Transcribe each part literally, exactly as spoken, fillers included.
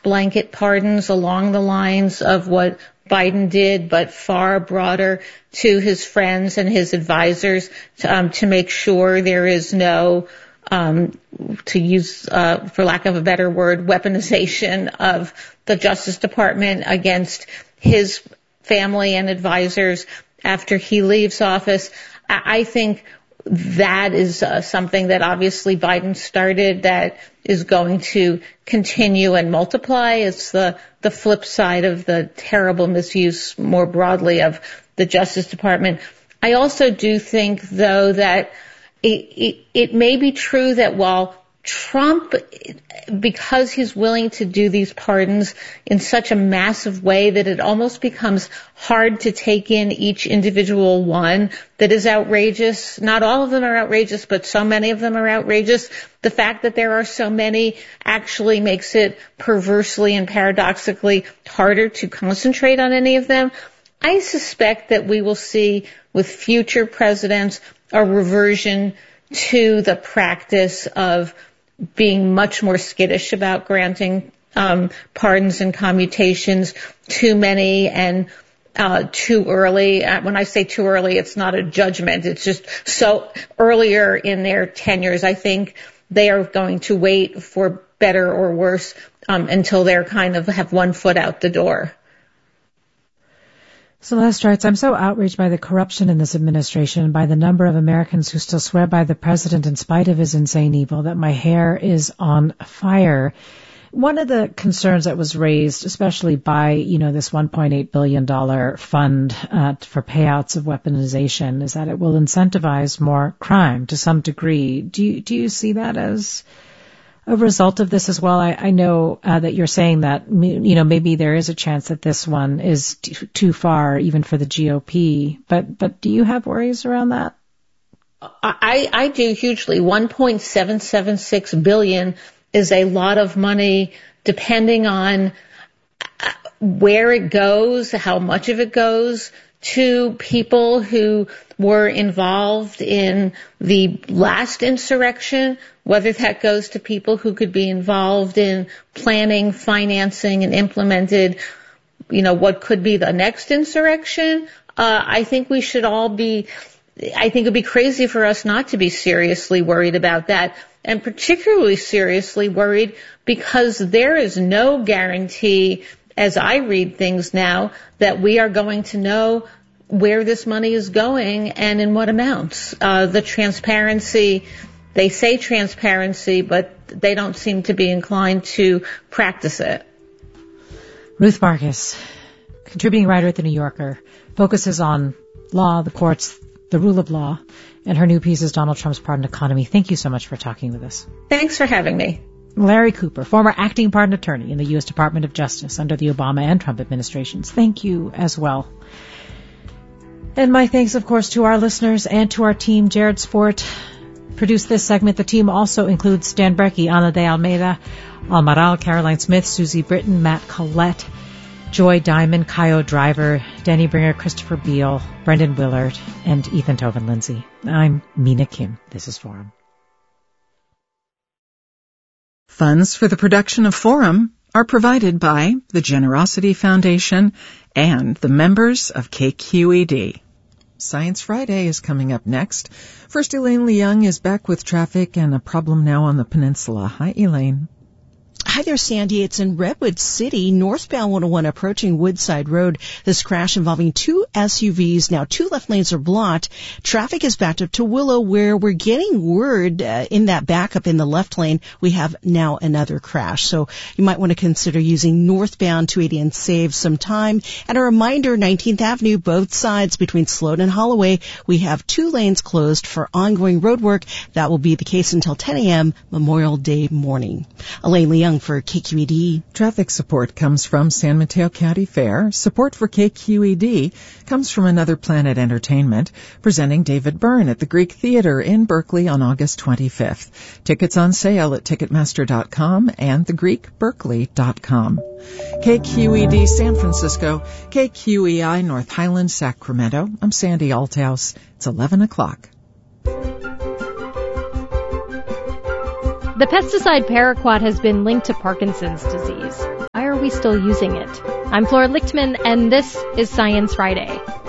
blanket pardons along the lines of what Biden did, but far broader to his friends and his advisors to, um, to make sure there is no, um, to use, uh, for lack of a better word, weaponization of the Justice Department against his family and advisors after he leaves office. I think that is uh, something that obviously Biden started that is going to continue and multiply. It's the, the flip side of the terrible misuse more broadly of the Justice Department. I also do think, though, that it, it, it may be true that while Trump, because he's willing to do these pardons in such a massive way that it almost becomes hard to take in each individual one that is outrageous. Not all of them are outrageous, but so many of them are outrageous. The fact that there are so many actually makes it perversely and paradoxically harder to concentrate on any of them. I suspect that we will see with future presidents a reversion to the practice of being much more skittish about granting um, pardons and commutations, too many and uh, too early. Uh, when I say too early, it's not a judgment. It's just so earlier in their tenures. I think they are going to wait for better or worse um, until they're kind of have one foot out the door. Celeste writes, I'm so outraged by the corruption in this administration and by the number of Americans who still swear by the president in spite of his insane evil that my hair is on fire. One of the concerns that was raised, especially by, you know, this one point eight billion dollars fund uh, for payouts of weaponization, is that it will incentivize more crime to some degree. Do you, do you see that as a result of this as well? I, I know uh, that you're saying that, you know, maybe there is a chance that this one is t- too far even for the G O P, but but do you have worries around that? I, I do hugely. one point seven seven six billion dollars is a lot of money depending on where it goes, how much of it goes to people who were involved in the last insurrection, whether that goes to people who could be involved in planning, financing, and implemented, you know, what could be the next insurrection. Uh, I think we should all be, I think it would be crazy for us not to be seriously worried about that, and particularly seriously worried because there is no guarantee, as I read things now, that we are going to know where this money is going and in what amounts. Uh, the transparency, they say transparency, but they don't seem to be inclined to practice it. Ruth Marcus, contributing writer at The New Yorker, focuses on law, the courts, the rule of law, and her new piece is Donald Trump's Pardon Economy. Thank you so much for talking with us. Thanks for having me. Larry Cooper, former acting pardon attorney in the U S Department of Justice under the Obama and Trump administrations. Thank you as well. And my thanks, of course, to our listeners and to our team. Jared Sport produced this segment. The team also includes Dan Brecky, Ana de Almeida, Almaral, Caroline Smith, Susie Britton, Matt Collette, Joy Diamond, Kyo Driver, Danny Bringer, Christopher Beal, Brendan Willard, and Ethan Tobin Lindsay. I'm Mina Kim. This is Forum. Funds for the production of Forum are provided by the Generosity Foundation and the members of K Q E D. Science Friday is coming up next. First, Elaine Leung is back with traffic and a problem now on the peninsula. Hi, Elaine. Hi there, Sandy. It's in Redwood City, northbound one oh one approaching Woodside Road. This crash involving two S U Vs. Now two left lanes are blocked. Traffic is backed up to Willow, where we're getting word uh, in that backup in the left lane, we have now another crash. So you might want to consider using northbound two eighty and save some time. And a reminder, nineteenth Avenue, both sides between Sloan and Holloway, we have two lanes closed for ongoing road work. That will be the case until ten a.m. Memorial Day morning. Elaine Leung for K Q E D. Traffic support comes from San Mateo County Fair. Support for K Q E D comes from Another Planet Entertainment, presenting David Byrne at the Greek Theater in Berkeley on August twenty-fifth. Tickets on sale at Ticketmaster dot com and the greek berkeley dot com. K Q E D San Francisco, K Q E I North Highland, Sacramento. I'm Sandy Althouse. It's eleven o'clock. The pesticide paraquat has been linked to Parkinson's disease. Why are we still using it? I'm Flora Lichtman, and this is Science Friday.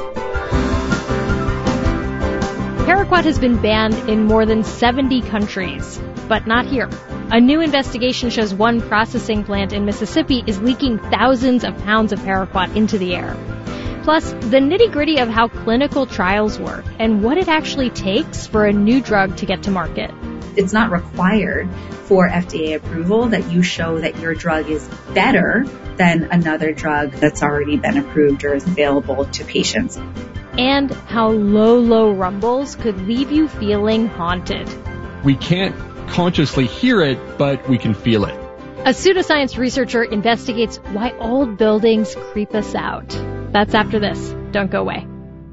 Paraquat has been banned in more than seventy countries, but not here. A new investigation shows one processing plant in Mississippi is leaking thousands of pounds of paraquat into the air. Plus, the nitty-gritty of how clinical trials work and what it actually takes for a new drug to get to market. It's not required for F D A approval that you show that your drug is better than another drug that's already been approved or is available to patients. And how low, low rumbles could leave you feeling haunted. We can't consciously hear it, but we can feel it. A pseudoscience researcher investigates why old buildings creep us out. That's after this. Don't go away.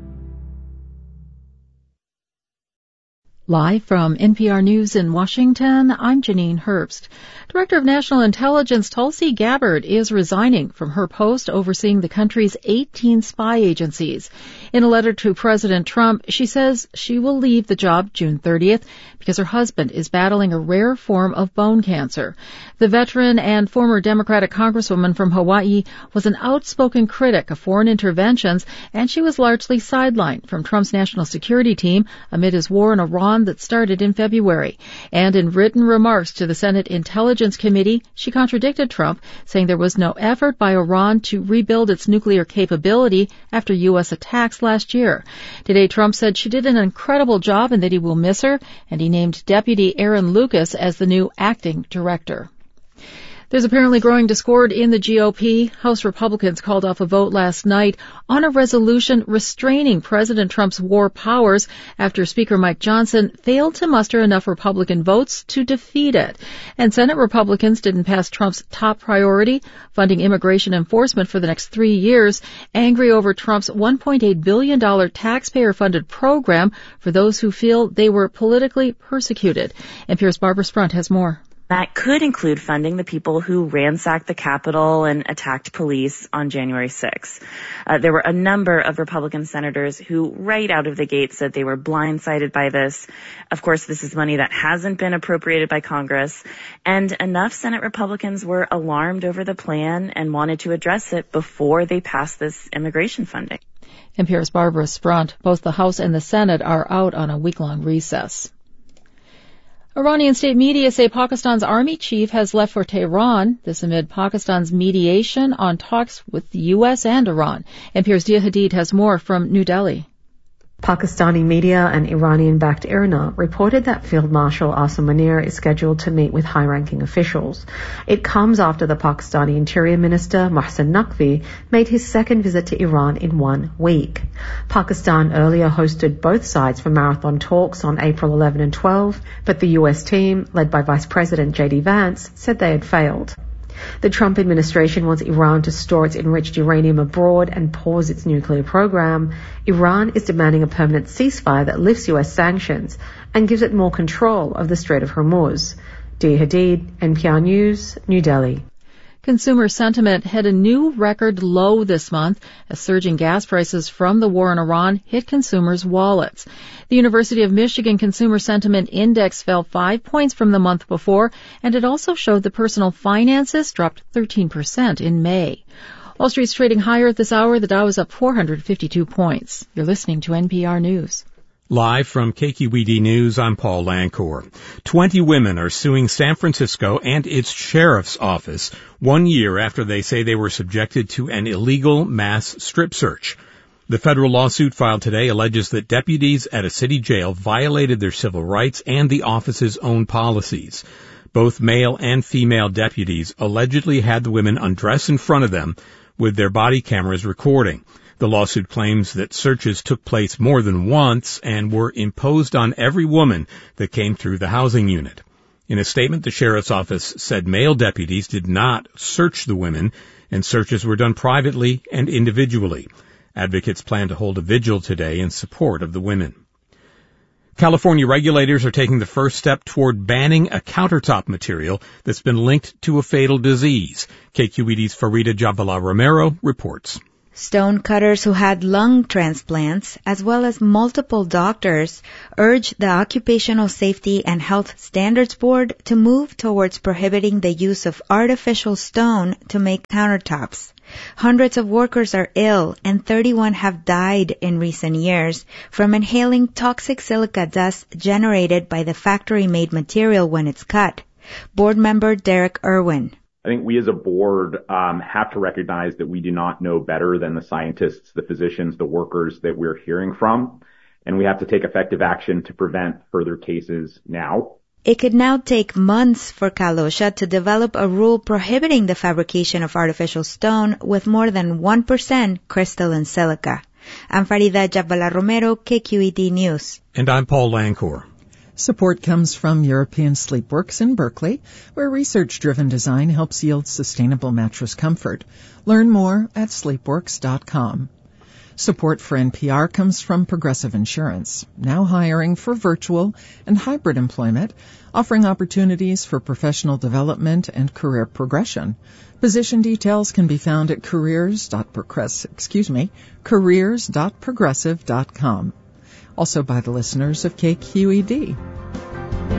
Live from N P R News in Washington, I'm Janine Herbst. Director of National Intelligence Tulsi Gabbard is resigning from her post overseeing the country's eighteen spy agencies. In a letter to President Trump, she says she will leave the job June thirtieth because her husband is battling a rare form of bone cancer. The veteran and former Democratic Congresswoman from Hawaii was an outspoken critic of foreign interventions, and she was largely sidelined from Trump's national security team amid his war in Iran that started in February. And in written remarks to the Senate Intelligence Committee, she contradicted Trump, saying there was no effort by Iran to rebuild its nuclear capability after U S attacks last year. Today, Trump said she did an incredible job and that he will miss her, and he named Deputy Aaron Lucas as the new acting director. There's apparently growing discord in the G O P. House Republicans called off a vote last night on a resolution restraining President Trump's war powers after Speaker Mike Johnson failed to muster enough Republican votes to defeat it. And Senate Republicans didn't pass Trump's top priority, funding immigration enforcement for the next three years, angry over Trump's one point eight billion dollars taxpayer-funded program for those who feel they were politically persecuted. N P R's Barbara Sprunt has more. That could include funding the people who ransacked the Capitol and attacked police on January sixth. Uh, there were a number of Republican senators who right out of the gate said they were blindsided by this. Of course, this is money that hasn't been appropriated by Congress, and enough Senate Republicans were alarmed over the plan and wanted to address it before they passed this immigration funding. N P R's Barbara Sprunt. Both the House and the Senate are out on a week-long recess. Iranian state media say Pakistan's army chief has left for Tehran, this amid Pakistan's mediation on talks with the U S and Iran. N P R's Dia Hadid has more from New Delhi. Pakistani media and Iranian-backed I R N A reported that Field Marshal Asim Munir is scheduled to meet with high-ranking officials. It comes after the Pakistani Interior Minister Mohsen Naqvi made his second visit to Iran in one week. Pakistan earlier hosted both sides for marathon talks on April eleventh and twelfth, but the U S team, led by Vice President J D Vance, said they had failed. The Trump administration wants Iran to store its enriched uranium abroad and pause its nuclear program. Iran is demanding a permanent ceasefire that lifts U S sanctions and gives it more control of the Strait of Hormuz. Dia Hadid, N P R News, New Delhi. Consumer sentiment hit a new record low this month as surging gas prices from the war in Iran hit consumers' wallets. The University of Michigan Consumer Sentiment Index fell five points from the month before, and it also showed the personal finances dropped thirteen percent in May. Wall Street's trading higher at this hour. The Dow is up four hundred fifty-two points. You're listening to N P R News. Live from K Q E D News, I'm Paul Lancour. Twenty women are suing San Francisco and its sheriff's office one year after they say they were subjected to an illegal mass strip search. The federal lawsuit filed today alleges that deputies at a city jail violated their civil rights and the office's own policies. Both male and female deputies allegedly had the women undress in front of them with their body cameras recording. The lawsuit claims that searches took place more than once and were imposed on every woman that came through the housing unit. In a statement, the sheriff's office said male deputies did not search the women, and searches were done privately and individually. Advocates plan to hold a vigil today in support of the women. California regulators are taking the first step toward banning a countertop material that's been linked to a fatal disease. K Q E D's Farida Jhabvala Romero reports. Stonecutters who had lung transplants, as well as multiple doctors, urged the Occupational Safety and Health Standards Board to move towards prohibiting the use of artificial stone to make countertops. Hundreds of workers are ill and thirty-one have died in recent years from inhaling toxic silica dust generated by the factory-made material when it's cut. Board member Derek Irwin. I think we as a board um, have to recognize that we do not know better than the scientists, the physicians, the workers that we're hearing from, and we have to take effective action to prevent further cases now. It could now take months for Calosha to develop a rule prohibiting the fabrication of artificial stone with more than one percent crystalline silica. I'm Farida Jabala Romero, K Q E D News. And I'm Paul Lancour. Support comes from European Sleepworks in Berkeley, where research-driven design helps yield sustainable mattress comfort. Learn more at sleepworks dot com. Support for N P R comes from Progressive Insurance, now hiring for virtual and hybrid employment, offering opportunities for professional development and career progression. Position details can be found at careers dot progressive, excuse me, careers dot progressive dot com. Also by the listeners of K Q E D.